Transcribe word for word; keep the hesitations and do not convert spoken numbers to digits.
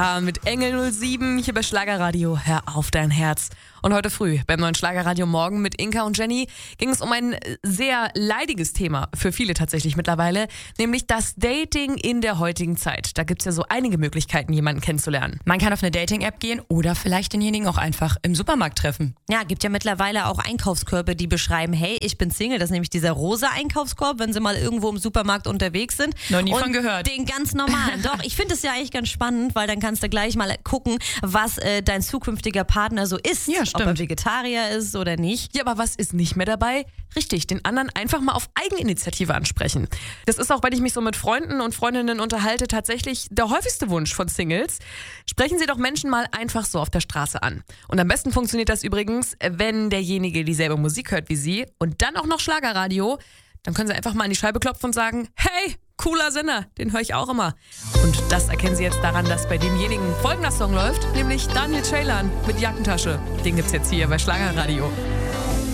Mit Engel null sieben hier bei Schlagerradio. Hör auf dein Herz. Und heute früh beim neuen Schlagerradio Morgen mit Inka und Jenny ging es um ein sehr leidiges Thema, für viele tatsächlich mittlerweile, nämlich das Dating in der heutigen Zeit. Da gibt es ja so einige Möglichkeiten, jemanden kennenzulernen. Man kann auf eine Dating-App gehen oder vielleicht denjenigen auch einfach im Supermarkt treffen. Ja, gibt ja mittlerweile auch Einkaufskörbe, die beschreiben, hey, ich bin Single. Das ist nämlich dieser rosa Einkaufskorb, wenn sie mal irgendwo im Supermarkt unterwegs sind. Noch nie und von gehört. Den ganz normalen. Doch, ich finde es ja eigentlich ganz spannend, weil dann kannst du gleich mal gucken, was äh, dein zukünftiger Partner so isst. Ja, stimmt. Ob er Vegetarier ist oder nicht. Ja, aber was ist nicht mehr dabei? Richtig, den anderen einfach mal auf Eigeninitiative ansprechen. Das ist auch, wenn ich mich so mit Freunden und Freundinnen unterhalte, tatsächlich der häufigste Wunsch von Singles. Sprechen Sie doch Menschen mal einfach so auf der Straße an. Und am besten funktioniert das übrigens, wenn derjenige dieselbe Musik hört wie Sie und dann auch noch Schlagerradio. Dann können Sie einfach mal an die Scheibe klopfen und sagen, hey, cooler Sender, den höre ich auch immer. Und das erkennen Sie jetzt daran, dass bei demjenigen folgender Song läuft, nämlich Daniel Ceylan mit Jackentasche. Den gibt's jetzt hier bei Schlagerradio.